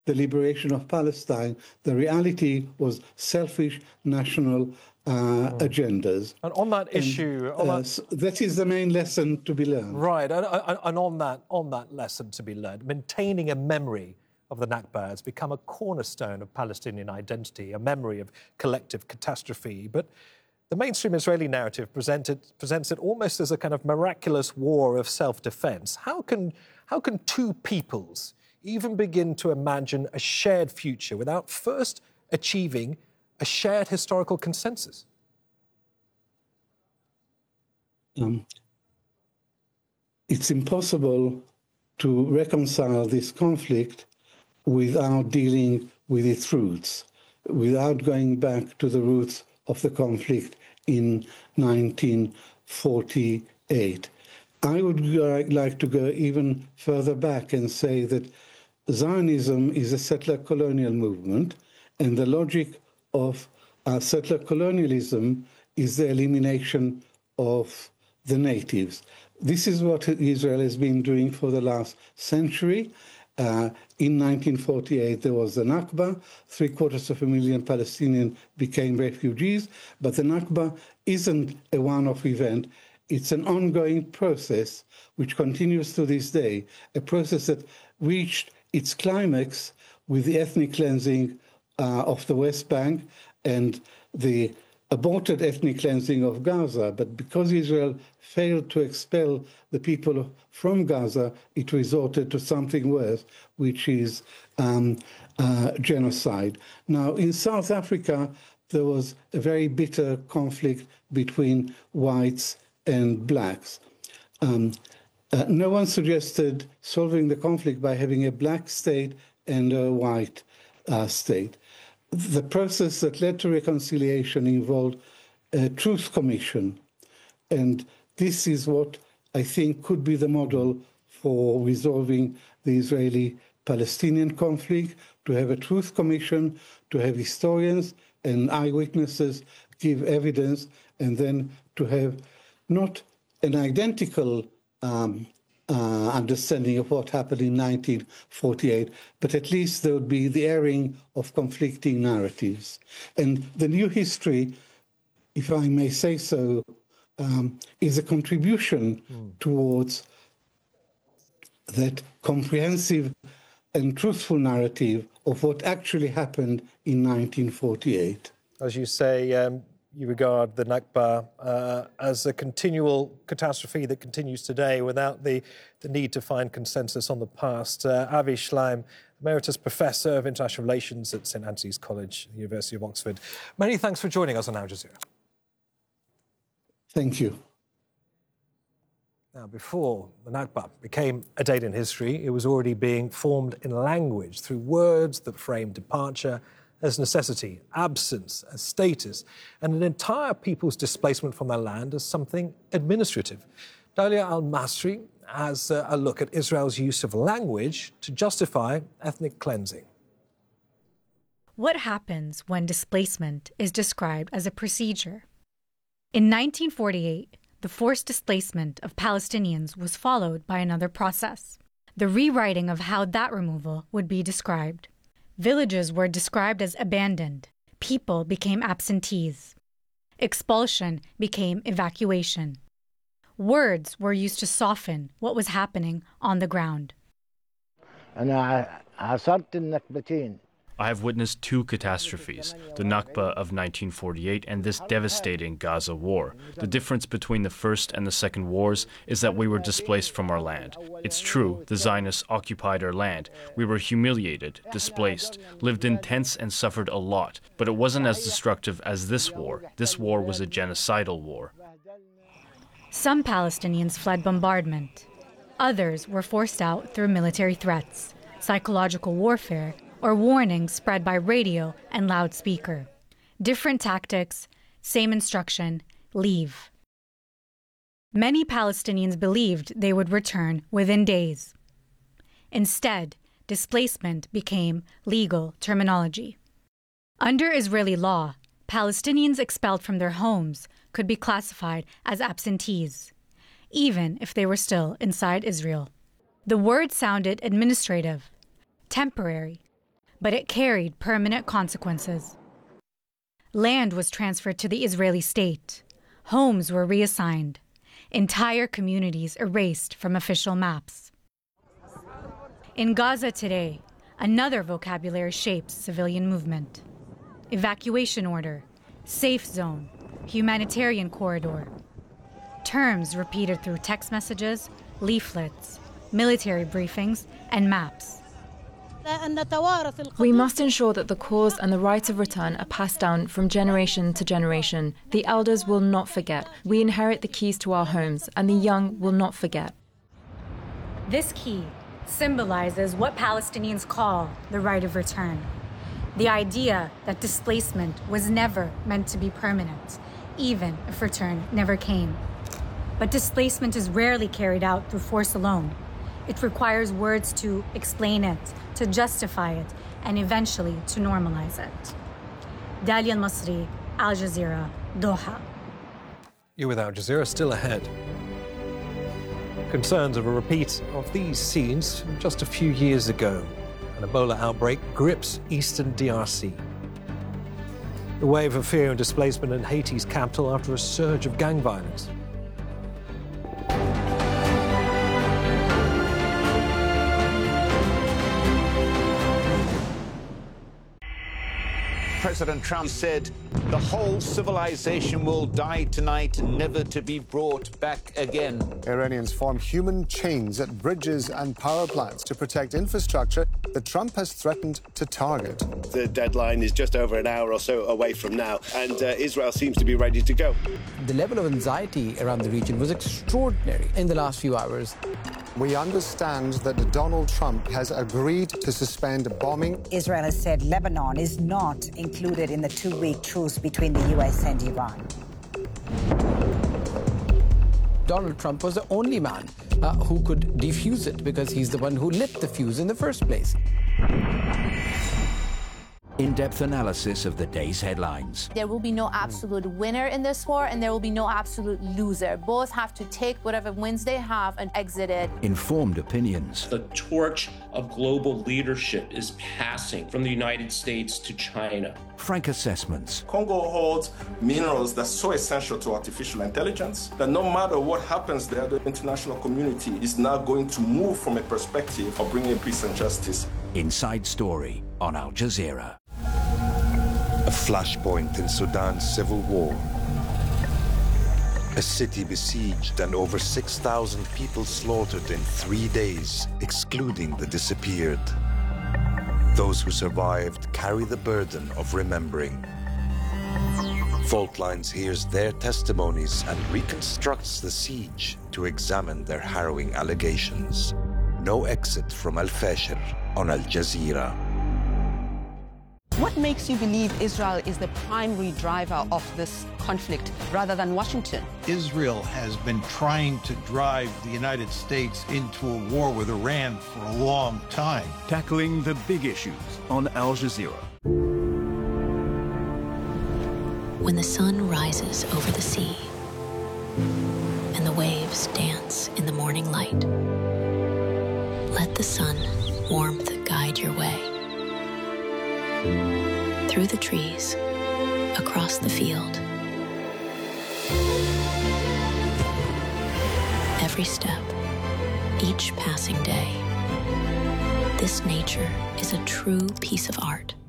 the liberation of Palestine. The reality was selfish national agendas. And on that issue... that is the main lesson to be learned. Right, and on that lesson to be learned, maintaining a memory of the Nakba has become a cornerstone of Palestinian identity, a memory of collective catastrophe. But the mainstream Israeli narrative presents it almost as a kind of miraculous war of self-defense. How can two peoples even begin to imagine a shared future without first achieving a shared historical consensus? It's impossible to reconcile this conflict without dealing with its roots, without going back to the roots of the conflict in 1948. I would like to go even further back and say that Zionism is a settler colonial movement, and the logic of settler colonialism is the elimination of the natives. This is what Israel has been doing for the last century. In 1948, there was the Nakba. 750,000 Palestinians became refugees. But the Nakba isn't a one-off event. It's an ongoing process which continues to this day, a process that reached its climax with the ethnic cleansing of the West Bank and the aborted ethnic cleansing of Gaza. But because Israel failed to expel the people from Gaza, it resorted to something worse, which is genocide. Now, in South Africa, there was a very bitter conflict between whites and blacks. No one suggested solving the conflict by having a black state and a white state. The process that led to reconciliation involved a truth commission. And this is what I think could be the model for resolving the Israeli-Palestinian conflict, to have a truth commission, to have historians and eyewitnesses give evidence, and then to have not an identical understanding of what happened in 1948, but at least there would be the airing of conflicting narratives. And the new history, if I may say so, is a contribution towards that comprehensive and truthful narrative of what actually happened in 1948. As you say, you regard the Nakba as a continual catastrophe that continues today without the need to find consensus on the past. Avi Shlaim, Emeritus Professor of International Relations at St Antony's College, University of Oxford. Many thanks for joining us on Al Jazeera. Thank you. Now, before the Nakba became a date in history, it was already being formed in language through words that framed departure as necessity, absence as status, and an entire people's displacement from their land as something administrative. Dalia Al-Masri has a look at Israel's use of language to justify ethnic cleansing. What happens when displacement is described as a procedure? In 1948, the forced displacement of Palestinians was followed by another process, the rewriting of how that removal would be described. Villages were described as abandoned. People became absentees. Expulsion became evacuation. Words were used to soften what was happening on the ground. I have witnessed two catastrophes, the Nakba of 1948 and this devastating Gaza war. The difference between the first and the second wars is that we were displaced from our land. It's true, the Zionists occupied our land. We were humiliated, displaced, lived in tents and suffered a lot. But it wasn't as destructive as this war. This war was a genocidal war. Some Palestinians fled bombardment. Others were forced out through military threats, psychological warfare, or warnings spread by radio and loudspeaker. Different tactics, same instruction, leave. Many Palestinians believed they would return within days. Instead, displacement became legal terminology. Under Israeli law, Palestinians expelled from their homes could be classified as absentees, even if they were still inside Israel. The word sounded administrative, temporary, but it carried permanent consequences. Land was transferred to the Israeli state. Homes were reassigned. Entire communities erased from official maps. In Gaza today, another vocabulary shapes civilian movement. Evacuation order, safe zone, humanitarian corridor. Terms repeated through text messages, leaflets, military briefings, and maps. We must ensure that the cause and the right of return are passed down from generation to generation. The elders will not forget. We inherit the keys to our homes, and the young will not forget. This key symbolizes what Palestinians call the right of return. The idea that displacement was never meant to be permanent, even if return never came. But displacement is rarely carried out through force alone. It requires words to explain it, to justify it, and eventually to normalize it. Dalia Al-Masri, Al Jazeera, Doha. You're with Al Jazeera, still ahead. Concerns of a repeat of these scenes from just a few years ago. An Ebola outbreak grips eastern DRC. The wave of fear and displacement in Haiti's capital after a surge of gang violence. President Trump said the whole civilization will die tonight, never to be brought back again. Iranians form human chains at bridges and power plants to protect infrastructure that Trump has threatened to target. The deadline is just over an hour or so away from now, and Israel seems to be ready to go. The level of anxiety around the region was extraordinary in the last few hours. We understand that Donald Trump has agreed to suspend bombing. Israel has said Lebanon is not included in the 2-week truce between the U.S. and Iran. Donald Trump was the only man who could defuse it because he's the one who lit the fuse in the first place. In-depth analysis of the day's headlines. There will be no absolute winner in this war, and there will be no absolute loser. Both have to take whatever wins they have and exit it. Informed opinions. The torch of global leadership is passing from the United States to China. Frank assessments. Congo holds minerals that's so essential to artificial intelligence that no matter what happens there, the international community is now going to move from a perspective of bringing peace and justice. Inside Story on Al Jazeera. A flashpoint in Sudan's civil war. A city besieged and over 6,000 people slaughtered in 3 days, excluding the disappeared. Those who survived carry the burden of remembering. Fault Lines hears their testimonies and reconstructs the siege to examine their harrowing allegations. No exit from Al-Fashir on Al Jazeera. What makes you believe Israel is the primary driver of this conflict rather than Washington? Israel has been trying to drive the United States into a war with Iran for a long time. Tackling the big issues on Al Jazeera. When the sun rises over the sea and the waves dance in the morning light, let the sun warmth guide your way. Through the trees, across the field. Every step, each passing day. This nature is a true piece of art.